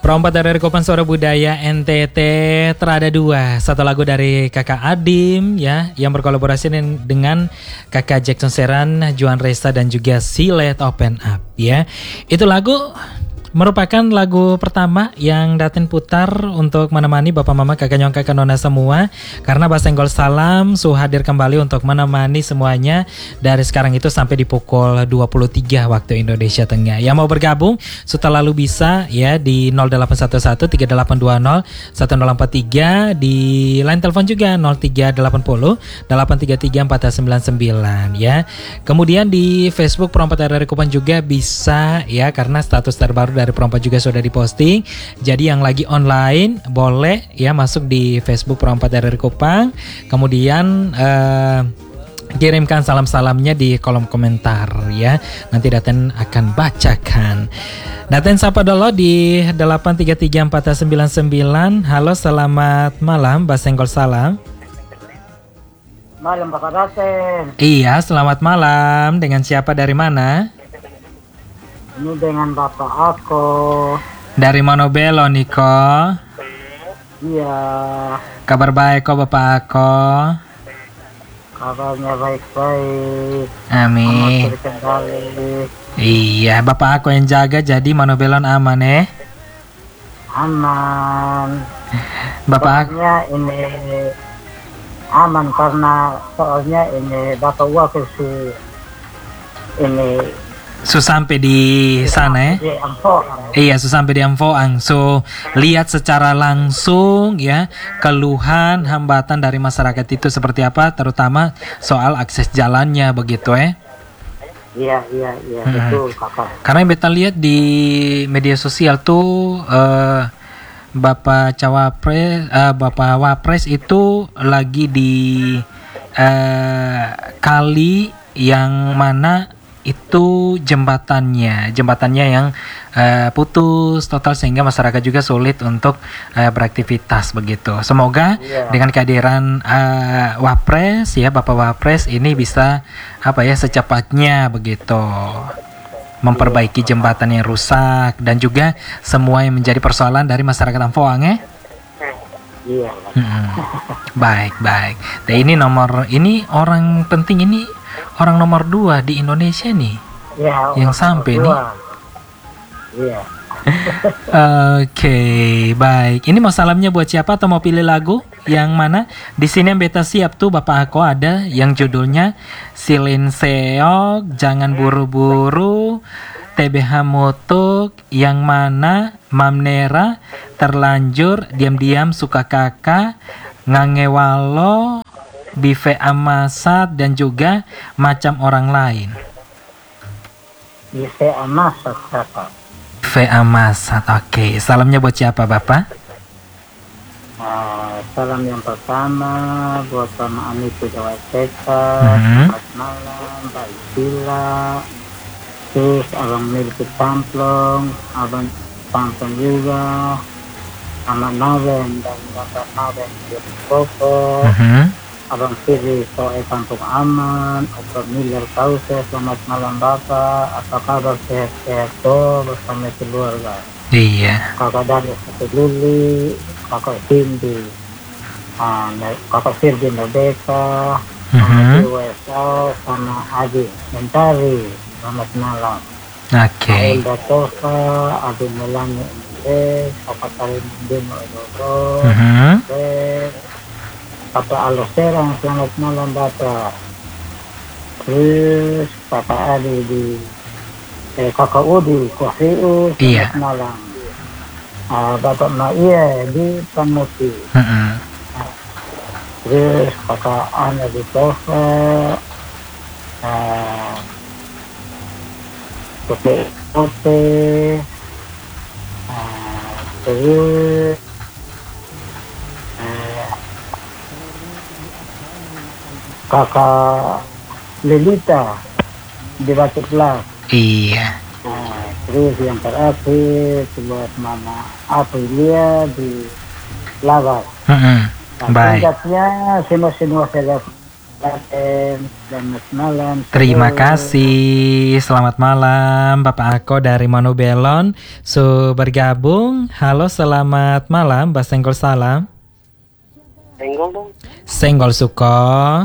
Perompak dari Kopan Suara Budaya NTT terada dua. Satu lagu dari kakak Adim ya, yang berkolaborasi dengan kakak Jackson Seran, Juan Resta dan juga Silet Open Up ya. Itu lagu merupakan lagu pertama yang Datin putar untuk menemani Bapak Mama, Kakak Nyong, Kakak Nona semua. Karena Basenggol Salam hadir kembali untuk menemani semuanya dari sekarang itu sampai di pukul 23 waktu Indonesia Tengah. Yang mau bergabung sudah lalu bisa ya di 0811 3820 1043, di line telepon juga 0380 833 499 ya. Kemudian di Facebook Perompak dari Kupang juga bisa ya, karena status terbaru dari Perompak juga sudah diposting. Jadi yang lagi online boleh ya masuk di Facebook Perompak dari Kupang. Kemudian kirimkan salam-salamnya di kolom komentar ya. Nanti Daten akan bacakan. Daten sapa dulu di 8334999. Halo, selamat malam, Basenggol Salam. Malam Bapak Daten. Iya, selamat malam. Dengan siapa, dari mana? Ini dengan Bapak aku. Dari Monobelo, Niko. Iya. Kabar baik kok Bapak aku. Kabarnya baik-baik. Amin. Aman terkendali. Iya, Bapak aku yang jaga, jadi Monobelon aman ya. Aman. Bapak aku. Soalnya ini aman karena soalnya ini Bapak wakil ini Sampai di sana ya. di Ampok. Iya, sampai di Amfoang. So, lihat secara langsung ya keluhan hambatan dari masyarakat itu seperti apa, terutama soal akses jalannya begitu ya. Iya betul Kakak. Karena beta lihat di media sosial tuh Bapak Wapres itu lagi di kali yang mana itu jembatannya yang putus total sehingga masyarakat juga sulit untuk beraktivitas begitu. Semoga dengan kehadiran Wapres ya, Bapak Wapres ini bisa secepatnya begitu memperbaiki jembatan yang rusak dan juga semua yang menjadi persoalan dari masyarakat Amfoang ya. Iya. Baik. Dan ini orang penting, ini orang nomor 2 di Indonesia nih Ya, yang sampai nih. Iya. Oke, baik. Ini mau salamnya buat siapa atau mau pilih lagu yang mana? Di sini yang beta siap tuh Bapak aku ada yang judulnya Silin Seok, Jangan Buru-Buru, TBH Mutuk, yang mana Mamnera, Terlanjur, Diam-Diam Suka Kakak, Ngangewalo, Bive Amasat, dan juga Macam Orang Lain. Bive Amasat Kakak. Bive Amasat, oke. Salamnya buat siapa Bapak? Salam yang pertama buat Mama Aniku Jawa Teka, Selamat malam, Mbak Isila, terus Abang Milki Tamplong, Abang Tamplong juga, Amat Naben dan Bapak Naben di Koko, Abang Siri Soe Kampung Aman, Obat Miller Kause. Selamat malam Bapak, apa kabar, sehat-sehat tuh bersama keluarga? Iya. Kakak Dali Satu Lili, Kakak Cindy, Kakak Firdi Nobeka, Mama USA, sama Adi Mentari. Selamat malam. Oke. Ailda Tosa, Adi Melani Indes, Kakak Karim Dino Edodo, Kakak Aloserang. Selamat malam Bapak. Terus Kakak Adi di Kakak Udi Kofiu. Selamat malam. Bapak Maia di Pamuti. Terus Kakak Ana di Tosa, Kopi, terus Kakak Lelita di Batik Kelas. Iya. Terus yang terakhir buat Mama Aprilia di Lawas. Baik. Singkatnya semua saya Selamat malam. Terima kasih. Selamat malam Bapak Ako dari Manubelon. Bergabung. Halo, selamat malam Mbak Senggol Salam. Senggol dong. Senggol Suko.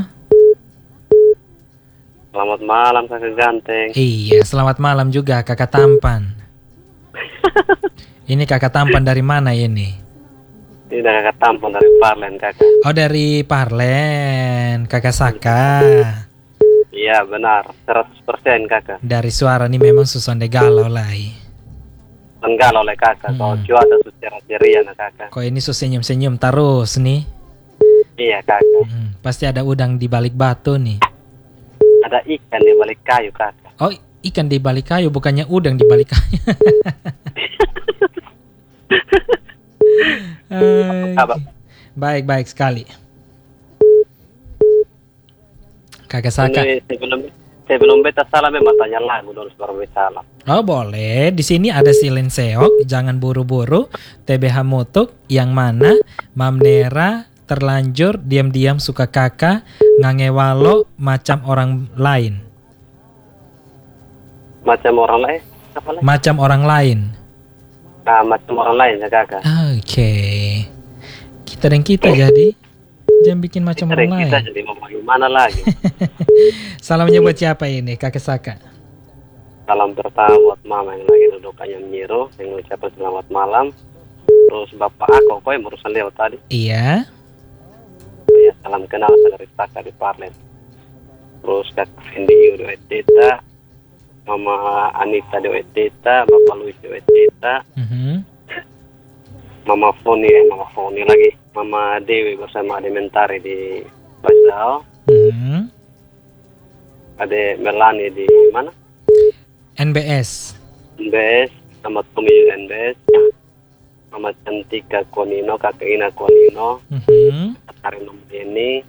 Selamat malam kakak ganteng. Iya, selamat malam juga kakak tampan. Ini kakak tampan dari mana ini? Ini kakak tampon dari Parlen kakak. Oh, dari Parlen, kakak Saka. Iya benar, 100% kakak. Dari suara nih memang susonde galau lah. Enggak oleh kakak, kalau cuaca secara ceria nah kakak. Kok ini senyum-senyum terus nih? Iya kakak. Pasti ada udang di balik batu nih. Ada ikan di balik kayu kakak. Oh, ikan di balik kayu, bukannya udang di balik kayu. Baik sekali. Kakak Saka. Sebelum beta salam memang tanya lagu dulu sebelum beta salam. Oh boleh. Di sini ada Silin Seok, Jangan Buru-Buru, TBH Mutuk, Yang Mana, Mamnera, Terlanjur, Diam-Diam Suka Kakak, Ngangewalo, Macam Orang Lain. Macam orang lain? Apa lagi? Macam Orang Lain. Nah, macam orang lain ya kakak. Oke. Kita dan kita jadi. Jangan bikin macam orang lain. Kita jadi mau bagaimana lagi. Salamnya buat siapa ini Kakak Saka? Salam pertama buat mama yang lagi duduk ayam nyiro, yang mengucapkan selamat malam. Terus bapak aku, kau yang barusan lewat tadi. Iya. Ya, salam kenal dari Saka di Parlen. Terus kakak Fendi di Weteta, mama Anita di Weteta, bapak Luis di Weteta, mama Foni lagi, mama Dewi bersama Ade Mentari di Basau, Ade Melani di mana? NBS, sama Tommy juga NBS, mama Cantika Konino, kakak Ina Konino, kakak Rino ini,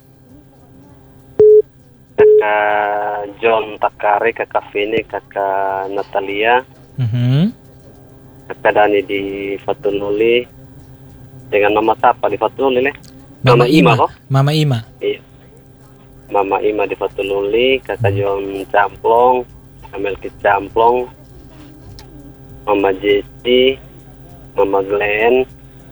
kakak John Takari, kakak Vini, kakak Natalia, kakak Dani di Fatululi, dengan mama siapa di Fatululi leh? Mama Ima kok? Mama Ima. Iya. Mama Ima di Fatululi, kakak John Camplong, kakak Melki Camplong, mama Jesse, mama Glenn,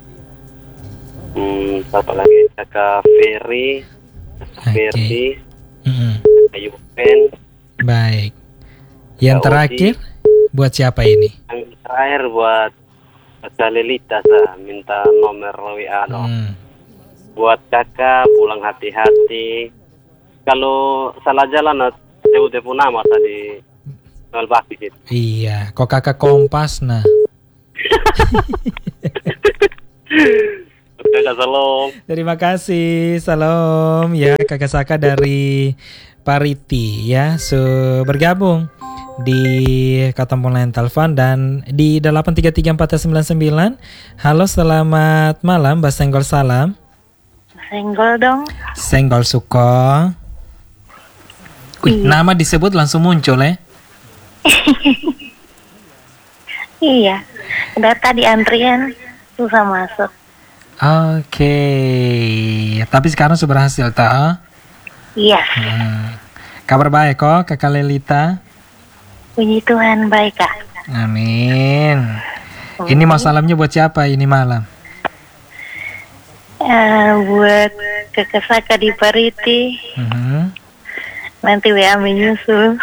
siapa lagi? Kakak Ferry, kakak Ferdi, kakak Yupen. Baik. Yang terakhir buat siapa ini? Yang terakhir buat kakak Lelita, minta nomor WA dong. Buat kakak pulang hati-hati. Kalau salah jalan, tepu nama tadi Bakti gitu. Iya, kok kakak kompas nah. Kakak salam. Terima kasih, salam ya Kakak Saka dari Pariti ya, bergabung di Katampung Lain Telepon dan di 8334999. Halo, selamat malam Mbak Senggol Salam. Senggol dong. Senggol Suko. Wih, nama disebut langsung muncul ya. Iya, udah tadi antrian susah masuk. Oke, tapi sekarang sudah berhasil tak? Iya. Kabar baik kok Kakak Lelita? Puji Tuhan baik Kak. Amin. Ini mau salamnya buat siapa ini malam? Buat Kakak Saka di Pariti. Nanti WA menyusul.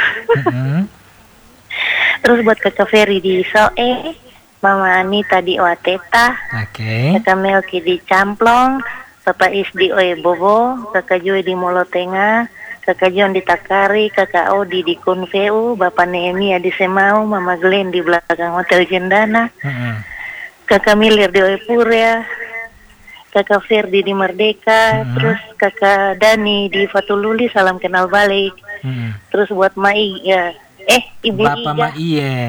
Terus buat Kakak Ferry di Soe, Mama Anita di Wateta, Kakak Melki di Camplong, Bapak Is di Oebobo, Kakak Joy di Molotenga, Kakak John di Takari, Kakak Odi di Kunveu, Bapak Nehemia di Semau, Mama Glenn di belakang Hotel Jendana, Kakak Milir di Oepuria, Kakak Ferdi di Merdeka, terus Kakak Dani di Fatululi, salam kenal balik. Terus buat Mai ya. Ibu Bapak Iga. Maiye.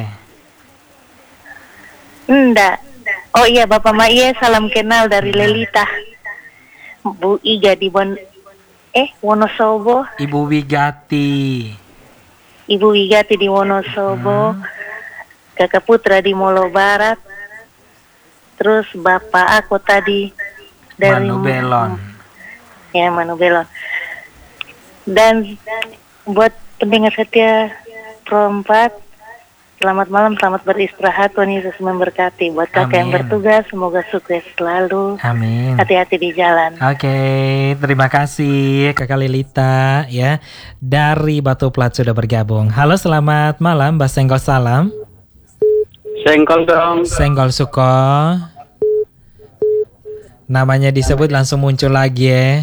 Enggak. Oh iya, Bapak Maiye salam kenal dari Lelita. Bu Iga di Wonosobo. Ibu Wigati. Ibu Wigati di Wonosobo. Kakak Putra di Molo Barat. Terus Bapak aku tadi dari Manubelon. Ya, Manubelon. Dan buat pendengar setia Pro 4, selamat malam, selamat beristirahat, Tuhan Yesus memberkati. Buat kakak yang bertugas, semoga sukses selalu. Amin. Hati-hati di jalan. Oke, terima kasih Kakak Lilita ya dari Batu Plat sudah bergabung. Halo, selamat malam, Mbak Senggol salam. Senggol dong. Senggol Suko. Namanya disebut langsung muncul lagi ya.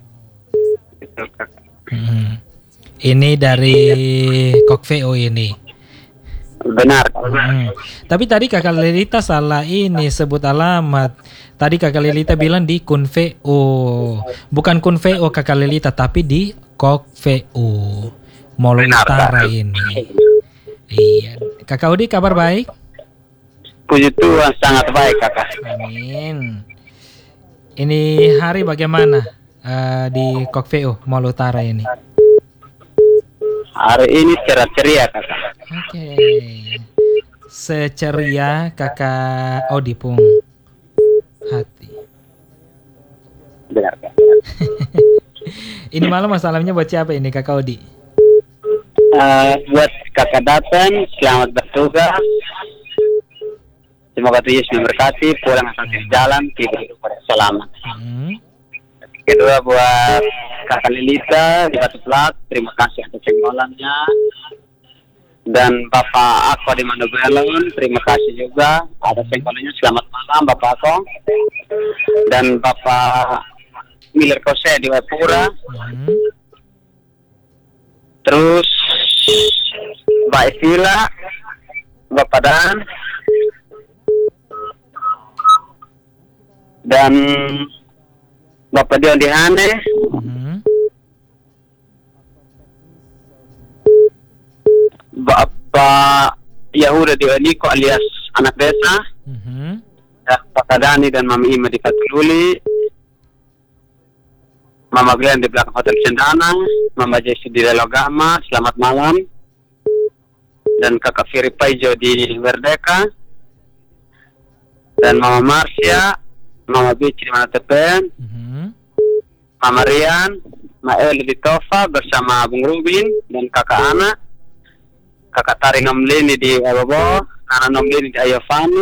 Ini dari Kokveo ini. Benar. Tapi tadi Kakak Lilita salah ini sebut alamat. Tadi Kakak Lilita bilang di Kunveo. Bukan Kunveo Kakak Lilita, tapi di Kokveo Mall Utara ini. Iya. Kakak Udi kabar baik? Puji Tuhan sangat baik kakak. Amin. Ini hari bagaimana di Kokveo Mall Utara ini? Hari ini ceria kakak. Oke. Seceria Kakak Odi pun hati. Benar kakak. Ini malam masalahnya buat siapa ini Kakak Odi? Buat kakak Daten, selamat bertugas. Semoga Tuhan Yesus memberkati, pulang sampai jalan, tiba pada selamat. Kedua buat kakak Lilita di Batu Plat, terima kasih atas senggolannya. Dan Bapak Ako di Manobelon, terima kasih juga atas senggolannya. Selamat malam Bapak Ako. Dan Bapak Miller Kose di Wapura. Terus Mbak Evila, Bapak dan Bapak Dion Dihane, Bapak Yahuda Dioniko alias anak desa, dan Bapak Dani dan Mama Ima di Katululi, Mama Glenn di belakang Hotel Cendana, Mama Jessie di Lelogama, selamat malam, dan Kakak Firi Paijo di Merdeka, dan Mama Marsha, Mama Bici di Manatepen, Mama Rian, Mael di Tofa bersama Bung Rubin dan Kakak Ana, Kakak Tari Nomlini di Abobo, Nana Nomlini di Ayovano,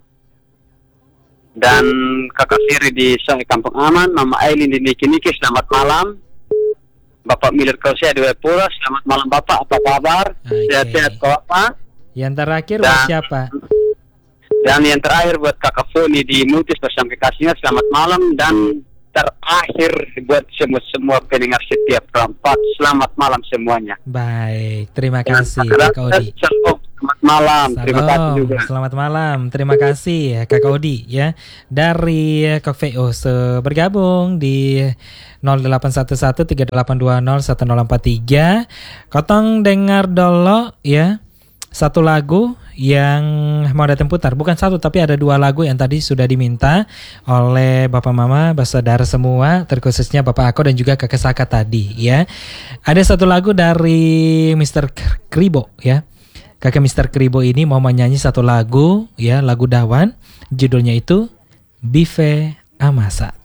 dan Kakak Firi di Soe Kampung Aman, Mama Aileen di Niki-Niki, selamat malam. Bapak Miller Kausia di Wepura, selamat malam Bapak, apa kabar? Sehat-sehat kok Pak? Yang terakhir buat siapa? Dan yang terakhir buat Kakak Foni di Mutis bersama kekasihnya, selamat malam. Dan terakhir buat semua pendengar setiap perempat, selamat malam semuanya. Baik, terima kasih Kakak Odi. Selamat malam, terima kasih juga. Selamat malam, terima kasih Kakak Odi ya dari Kokveo bergabung di 0811 3820 1043. Kotong dengar dulu ya satu lagu yang mau datang putar. Bukan satu tapi ada dua lagu yang tadi sudah diminta oleh Bapak Mama, saudara semua, terkhususnya Bapak Ako dan juga Kakak Saka tadi ya. Ada satu lagu dari Mr. Kribo ya. Kakak Mr. Kribo ini mau menyanyi satu lagu ya, lagu Dawan, judulnya itu Bife Amasa.